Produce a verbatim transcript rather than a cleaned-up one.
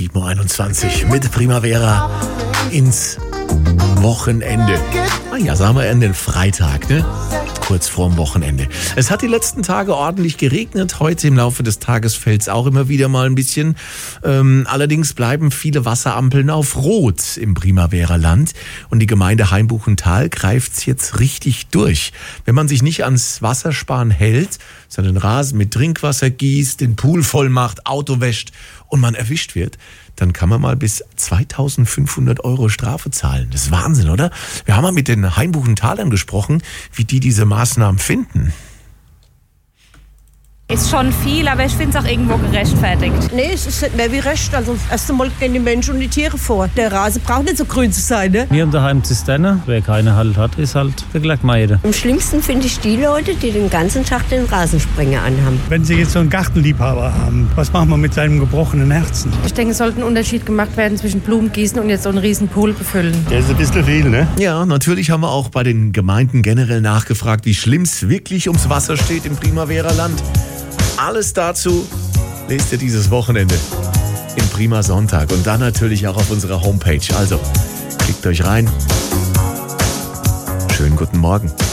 sieben Uhr einundzwanzig mit Primavera ins Wochenende. Ah ja, sagen wir an den Freitag, ne? Kurz vorm Wochenende. Es hat die letzten Tage ordentlich geregnet. Heute im Laufe des Tages fällt es auch immer wieder mal ein bisschen. Ähm, allerdings bleiben viele Wasserampeln auf Rot im Primavera-Land. Und die Gemeinde Hainbuchental greift es jetzt richtig durch. Wenn man sich nicht ans Wassersparen hält, seinen Rasen mit Trinkwasser gießt, den Pool voll macht, Auto wäscht und man erwischt wird, dann kann man mal bis zweitausendfünfhundert Euro Strafe zahlen. Das ist Wahnsinn, oder? Wir haben mal mit den Hainbuchentalern gesprochen, wie die diese Maßnahmen finden. Ist schon viel, aber ich finde es auch irgendwo gerechtfertigt. Nee, es ist nicht mehr wie recht. Also erst einmal gehen die Menschen und die Tiere vor. Der Rasen braucht nicht so grün zu sein, ne? Wir haben daheim Zisterne. Wer keine halt hat, ist halt der Gleckmeide. Am schlimmsten finde ich die Leute, die den ganzen Tag den Rasensprenger anhaben. Wenn Sie jetzt so einen Gartenliebhaber haben, was machen wir mit seinem gebrochenen Herzen? Ich denke, es sollte ein Unterschied gemacht werden zwischen Blumengießen und jetzt so einen riesen Pool befüllen. Der ist ein bisschen viel, ne? Ja, natürlich haben wir auch bei den Gemeinden generell nachgefragt, wie schlimm es wirklich ums Wasser steht im Primavera-Land. Alles dazu lest ihr dieses Wochenende im Prima Sonntag und dann natürlich auch auf unserer Homepage. Also, klickt euch rein. Schönen guten Morgen.